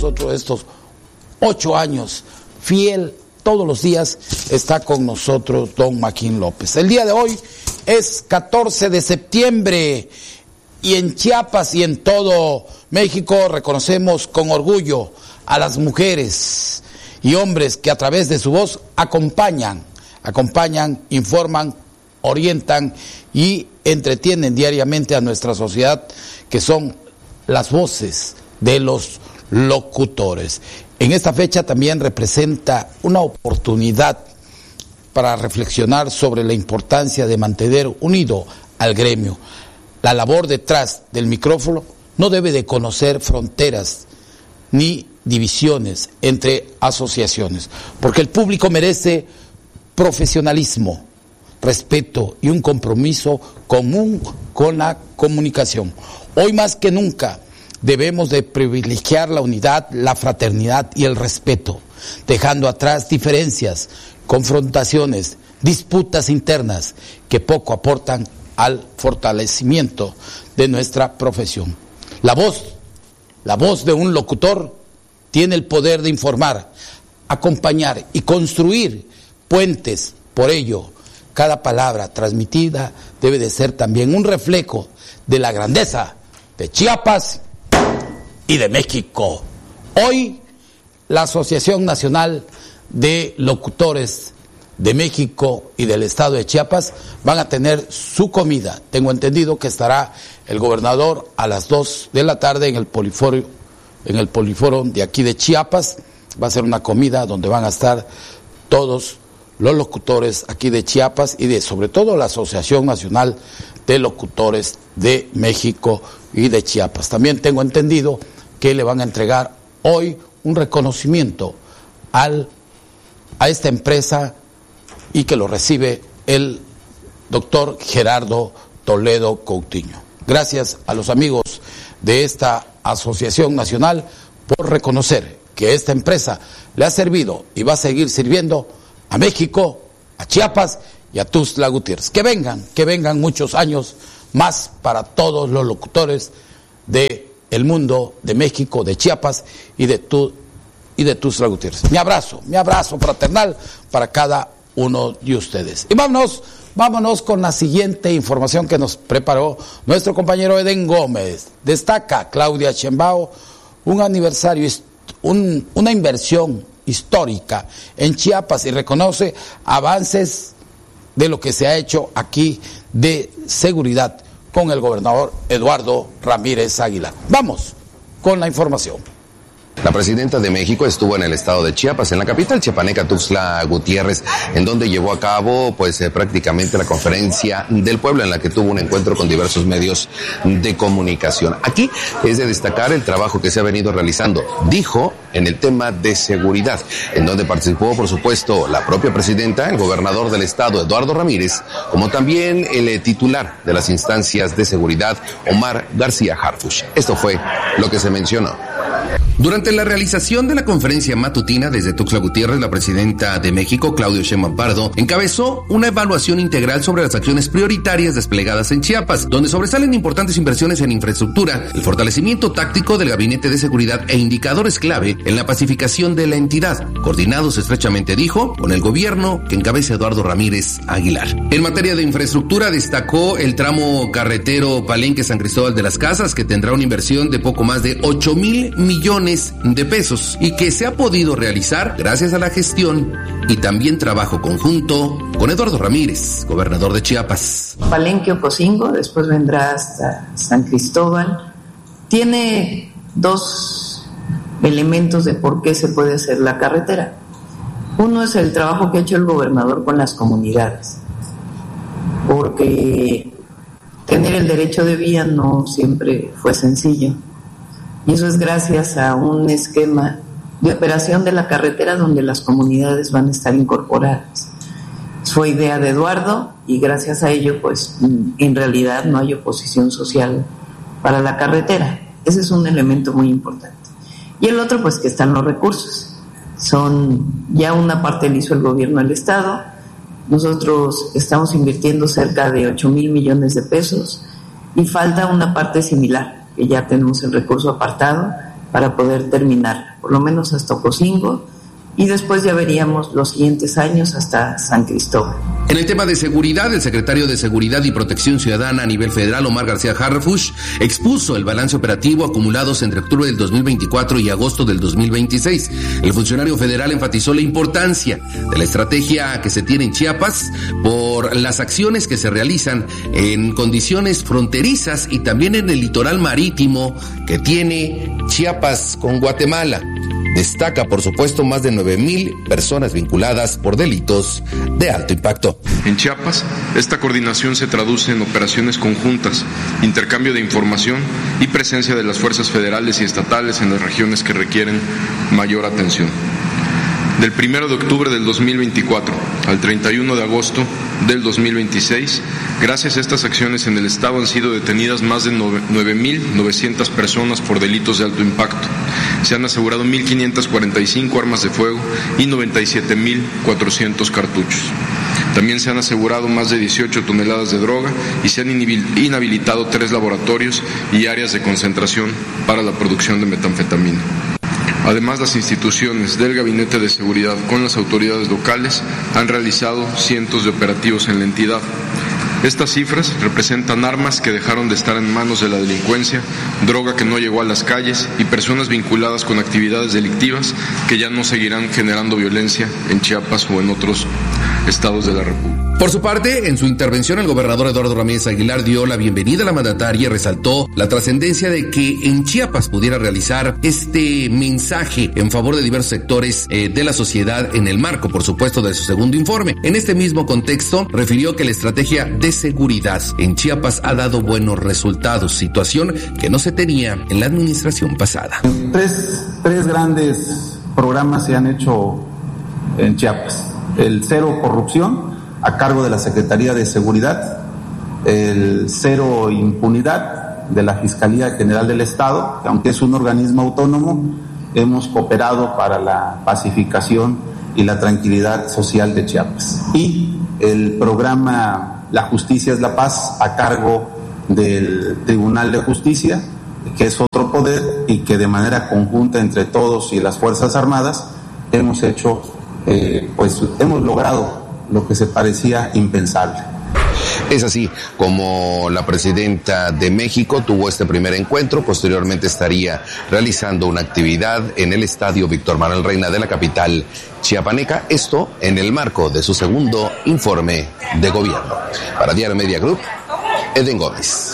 nosotros estos 8 años, fiel, todos los días está con nosotros don Joaquín López. El día de hoy es 14 de septiembre y en Chiapas y en todo México reconocemos con orgullo a las mujeres y hombres que a través de su voz acompañan, informan, orientan y entretienen diariamente a nuestra sociedad, que son las voces de los locutores. En esta fecha también representa una oportunidad para reflexionar sobre la importancia de mantener unido al gremio. La labor detrás del micrófono no debe de conocer fronteras ni divisiones entre asociaciones, porque el público merece profesionalismo, respeto y un compromiso común con la comunicación. Hoy más que nunca debemos de privilegiar la unidad, la fraternidad y el respeto, dejando atrás diferencias, confrontaciones, disputas internas que poco aportan al fortalecimiento de nuestra profesión. La voz de un locutor tiene el poder de informar, acompañar y construir puentes. Por ello, cada palabra transmitida debe de ser también un reflejo de la grandeza de Chiapas y de México. Hoy, la Asociación Nacional de Locutores de México y del Estado de Chiapas van a tener su comida. Tengo entendido que estará el gobernador a las 2 de la tarde en el Poliforo de aquí de Chiapas. Va a ser una comida donde van a estar todos los locutores aquí de Chiapas y sobre todo la Asociación Nacional de Locutores de México y de Chiapas. También tengo entendido que le van a entregar hoy un reconocimiento a esta empresa y que lo recibe el doctor Gerardo Toledo Coutinho. Gracias a los amigos de esta Asociación Nacional por reconocer que esta empresa le ha servido y va a seguir sirviendo a México, a Chiapas y a Tuxtla Gutiérrez. Que vengan muchos años más para todos los locutores del mundo, de México, de Chiapas y de Tuxtla Gutiérrez. Mi abrazo fraternal para cada uno de ustedes. Y vámonos con la siguiente información que nos preparó nuestro compañero Eden Gómez. Destaca Claudia Sheinbaum una inversión histórica en Chiapas y reconoce avances de lo que se ha hecho aquí de seguridad con el gobernador Eduardo Ramírez Aguilar. Vamos con la información. La presidenta de México estuvo en el estado de Chiapas, en la capital chiapaneca Tuxtla Gutiérrez, en donde llevó a cabo prácticamente la conferencia del pueblo, en la que tuvo un encuentro con diversos medios de comunicación. Aquí es de destacar el trabajo que se ha venido realizando, dijo, en el tema de seguridad, en donde participó, por supuesto, la propia presidenta, el gobernador del estado, Eduardo Ramírez, como también el titular de las instancias de seguridad, Omar García Harfuch. Esto fue lo que se mencionó. Durante la realización de la conferencia matutina desde Tuxtla Gutiérrez, la presidenta de México, Claudia Sheinbaum Pardo, encabezó una evaluación integral sobre las acciones prioritarias desplegadas en Chiapas, donde sobresalen importantes inversiones en infraestructura, el fortalecimiento táctico del Gabinete de Seguridad e indicadores clave en la pacificación de la entidad, coordinados estrechamente, dijo, con el gobierno que encabeza Eduardo Ramírez Aguilar. En materia de infraestructura, destacó el tramo carretero Palenque-San Cristóbal de las Casas, que tendrá una inversión de poco más de 8,000 millones de pesos y que se ha podido realizar gracias a la gestión y también trabajo conjunto con Eduardo Ramírez, gobernador de Chiapas. Palenque-Ocosingo, después vendrá hasta San Cristóbal. Tiene 2 elementos de por qué se puede hacer la carretera. Uno es el trabajo que ha hecho el gobernador con las comunidades, porque tener el derecho de vía no siempre fue sencillo. Y eso es gracias a un esquema de operación de la carretera donde las comunidades van a estar incorporadas. Fue idea de Eduardo y gracias a ello, pues, en realidad no hay oposición social para la carretera. Ese es un elemento muy importante. Y el otro, pues, que están los recursos. Ya una parte lo hizo el gobierno del estado. Nosotros estamos invirtiendo cerca de 8,000 millones de pesos y falta una parte similar, que ya tenemos el recurso apartado, para poder terminar, por lo menos hasta Ocosingo, y después ya veríamos los siguientes años hasta San Cristóbal. En el tema de seguridad, el secretario de Seguridad y Protección Ciudadana a nivel federal, Omar García Harfuch, expuso el balance operativo acumulados entre octubre del 2024 y agosto del 2026. El funcionario federal enfatizó la importancia de la estrategia que se tiene en Chiapas por las acciones que se realizan en condiciones fronterizas y también en el litoral marítimo que tiene Chiapas con Guatemala. Destaca, por supuesto, más de 9,000 personas vinculadas por delitos de alto impacto. En Chiapas, esta coordinación se traduce en operaciones conjuntas, intercambio de información y presencia de las fuerzas federales y estatales en las regiones que requieren mayor atención. Del 1 de octubre del 2024 al 31 de agosto del 2026, gracias a estas acciones en el Estado han sido detenidas más de 9,900 personas por delitos de alto impacto. Se han asegurado 1,545 armas de fuego y 97,400 cartuchos. También se han asegurado más de 18 toneladas de droga y se han inhabilitado 3 laboratorios y áreas de concentración para la producción de metanfetamina. Además, las instituciones del Gabinete de Seguridad con las autoridades locales han realizado cientos de operativos en la entidad. Estas cifras representan armas que dejaron de estar en manos de la delincuencia, droga que no llegó a las calles y personas vinculadas con actividades delictivas que ya no seguirán generando violencia en Chiapas o en otros estados de la República. Por su parte, en su intervención, el gobernador Eduardo Ramírez Aguilar dio la bienvenida a la mandataria y resaltó la trascendencia de que en Chiapas pudiera realizar este mensaje en favor de diversos sectores de la sociedad en el marco, por supuesto, de su segundo informe. En este mismo contexto, refirió que la estrategia de seguridad en Chiapas ha dado buenos resultados, situación que no se tenía en la administración pasada. Tres grandes programas se han hecho en Chiapas. El Cero Corrupción, a cargo de la Secretaría de Seguridad, el Cero Impunidad de la Fiscalía General del Estado, que aunque es un organismo autónomo, hemos cooperado para la pacificación y la tranquilidad social de Chiapas. Y el programa La Justicia es la Paz, a cargo del Tribunal de Justicia, que es otro poder y que de manera conjunta entre todos y las Fuerzas Armadas hemos hecho, hemos logrado lo que se parecía impensable. Es así como la presidenta de México tuvo este primer encuentro. Posteriormente estaría realizando una actividad en el Estadio Víctor Manuel Reina de la capital chiapaneca. Esto en el marco de su segundo informe de gobierno. Para Diario Media Group, Eden Gómez.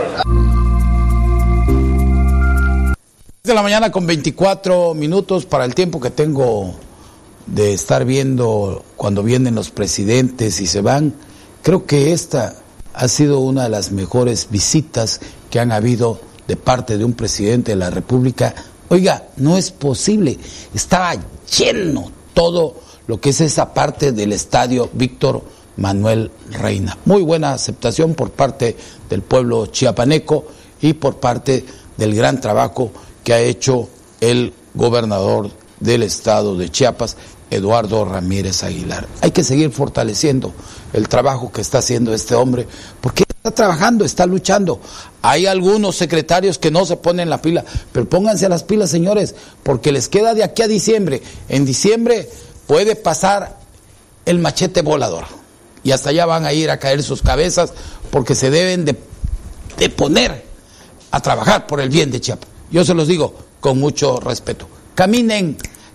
De la mañana con 24 minutos para el tiempo que tengo de estar viendo cuando vienen los presidentes y se van. Creo que esta ha sido una de las mejores visitas que han habido de parte de un presidente de la República. Oiga, no es posible, estaba lleno todo lo que es esa parte del Estadio Víctor Manuel Reina. Muy buena aceptación por parte del pueblo chiapaneco y por parte del gran trabajo que ha hecho el gobernador del estado de Chiapas, Eduardo Ramírez Aguilar. Hay que seguir fortaleciendo el trabajo que está haciendo este hombre, porque está trabajando, está luchando. Hay algunos secretarios que no se ponen la pila, pero pónganse a las pilas, señores, porque les queda de aquí a diciembre. En diciembre puede pasar el machete volador, y hasta allá van a ir a caer sus cabezas, porque se deben de poner a trabajar por el bien de Chiapas. Yo se los digo con mucho respeto. Caminen,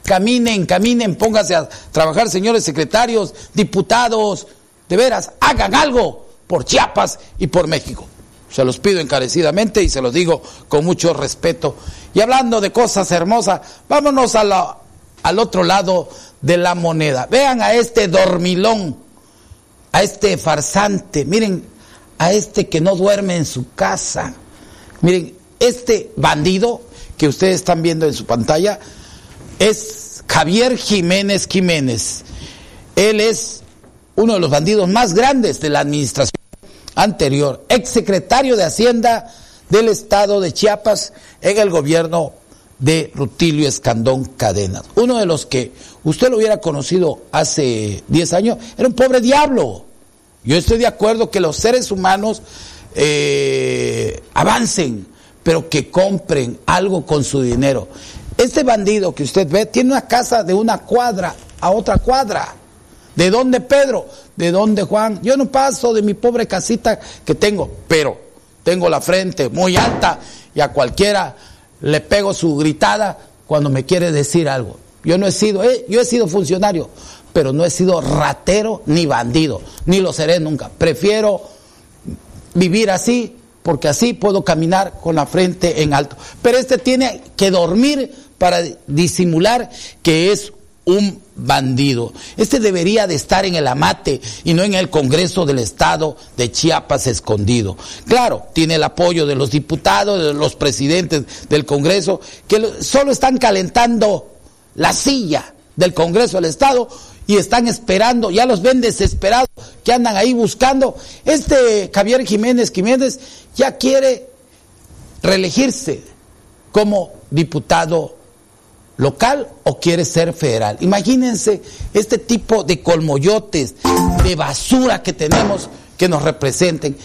pónganse a trabajar, señores secretarios, diputados, de veras, hagan algo por Chiapas y por México. Se los pido encarecidamente y se los digo con mucho respeto. Y hablando de cosas hermosas, vámonos al otro lado de la moneda. Vean a este dormilón, a este farsante, miren, a este que no duerme en su casa. Miren, este bandido que ustedes están viendo en su pantalla es Javier Jiménez Jiménez. Él es uno de los bandidos más grandes de la administración anterior, exsecretario de Hacienda del estado de Chiapas en el gobierno de Rutilio Escandón Cadenas. Uno de los que usted lo hubiera conocido hace 10 años, era un pobre diablo. Yo estoy de acuerdo que los seres humanos avancen, pero que compren algo con su dinero. Este bandido que usted ve tiene una casa de una cuadra a otra cuadra. ¿De dónde, Pedro? ¿De dónde, Juan? Yo no paso de mi pobre casita que tengo, pero tengo la frente muy alta y a cualquiera le pego su gritada cuando me quiere decir algo. Yo he sido funcionario, pero no he sido ratero ni bandido, ni lo seré nunca. Prefiero vivir así, porque así puedo caminar con la frente en alto. Pero este tiene que dormir para disimular que es un bandido. Este debería de estar en el amate y no en el Congreso del Estado de Chiapas escondido. Claro, tiene el apoyo de los diputados, de los presidentes del Congreso, que solo están calentando la silla del Congreso del Estado y están esperando, ya los ven desesperados, que andan ahí buscando. Javier Jiménez ya quiere reelegirse como diputado local o quiere ser federal. Imagínense este tipo de colmoyotes, de basura que tenemos que nos representen.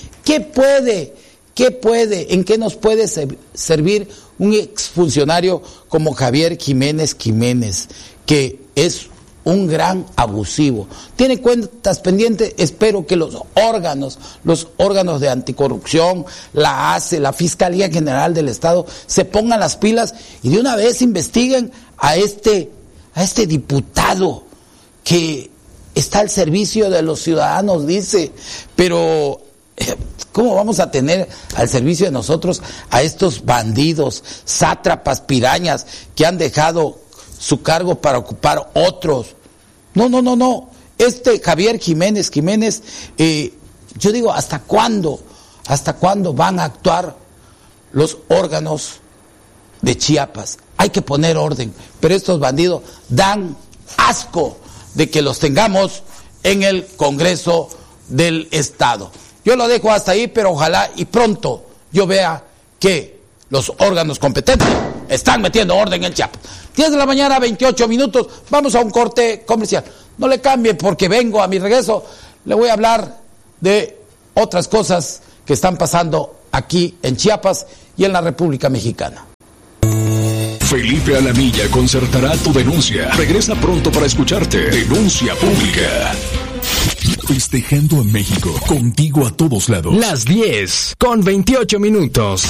¿En qué nos puede servir un exfuncionario como Javier Jiménez, que es un gran abusivo? Tiene cuentas pendientes. Espero que los órganos de anticorrupción, la ACE, la Fiscalía General del Estado, se pongan las pilas y de una vez investiguen a este diputado que está al servicio de los ciudadanos, dice, pero ¿cómo vamos a tener al servicio de nosotros a estos bandidos, sátrapas, pirañas que han dejado su cargo para ocupar otros? No. Javier Jiménez, yo digo, ¿hasta cuándo van a actuar los órganos de Chiapas? Hay que poner orden, pero estos bandidos dan asco de que los tengamos en el Congreso del Estado. Yo lo dejo hasta ahí, pero ojalá y pronto yo vea que los órganos competentes están metiendo orden en Chiapas. 10 de la mañana, 28 minutos. Vamos a un corte comercial. No le cambie, porque vengo a mi regreso. Le voy a hablar de otras cosas que están pasando aquí en Chiapas y en la República Mexicana. Felipe Alamilla concertará tu denuncia. Regresa pronto para escucharte. Denuncia pública. Festejando a México, contigo a todos lados. Las 10:28.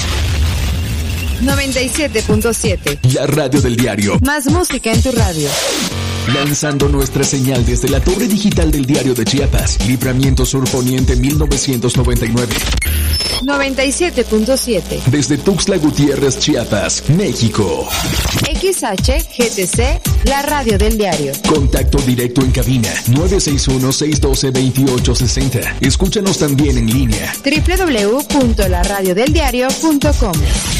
97.7. La radio del diario. Más música en tu radio. Lanzando nuestra señal desde la torre digital del Diario de Chiapas. Libramiento Sur Poniente 1999. 97.7. Desde Tuxtla Gutiérrez, Chiapas, México. XHGTC, la radio del diario. Contacto directo en cabina 961-612-2860. Escúchanos también en línea. www.laradiodeldiario.com.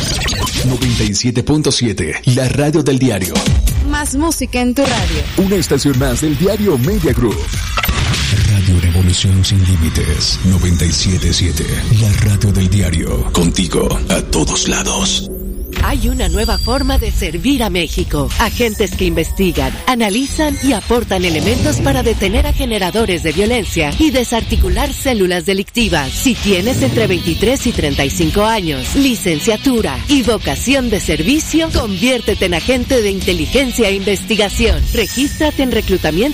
97.7, la radio del diario. Más música en tu radio. Una estación más del diario Media Group. Radio Revolución Sin Límites 97.7, la radio del diario. Contigo a todos lados. Hay una nueva forma de servir a México. Agentes que investigan, analizan y aportan elementos para detener a generadores de violencia y desarticular células delictivas. Si tienes entre 23 y 35 años, licenciatura y vocación de servicio, conviértete en agente de inteligencia e investigación. Regístrate en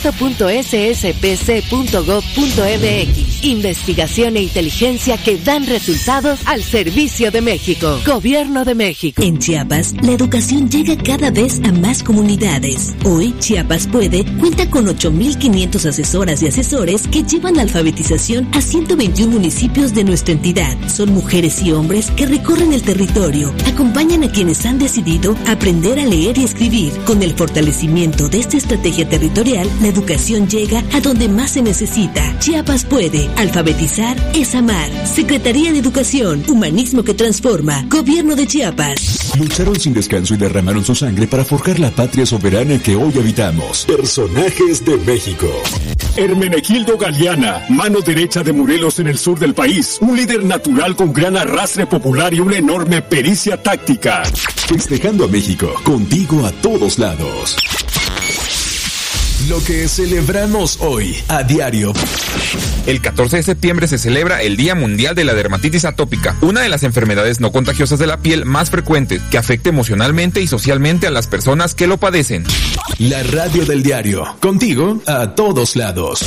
reclutamiento.sspc.gov.mx. Investigación e inteligencia que dan resultados al servicio de México. Gobierno de México. En Chiapas, la educación llega cada vez a más comunidades. Hoy, Chiapas Puede cuenta con 8,500 asesoras y asesores que llevan la alfabetización a 121 municipios de nuestra entidad. Son mujeres y hombres que recorren el territorio, acompañan a quienes han decidido aprender a leer y escribir. Con el fortalecimiento de esta estrategia territorial, la educación llega a donde más se necesita. Chiapas Puede. Alfabetizar es amar. Secretaría de Educación, Humanismo que Transforma. Gobierno de Chiapas. Lucharon sin descanso y derramaron su sangre para forjar la patria soberana que hoy habitamos. Personajes de México. Hermenegildo Galeana, mano derecha de Morelos en el sur del país. Un líder natural con gran arrastre popular y una enorme pericia táctica. Festejando a México, contigo a todos lados. Lo que celebramos hoy a diario. El 14 de septiembre se celebra el Día Mundial de la Dermatitis Atópica, una de las enfermedades no contagiosas de la piel más frecuentes que afecta emocionalmente y socialmente a las personas que lo padecen. La radio del diario, contigo a todos lados.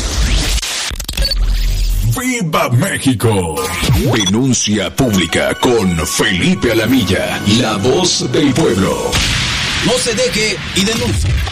¡Viva México! Denuncia pública con Felipe Alamilla, la voz del pueblo. No se deje y denuncie.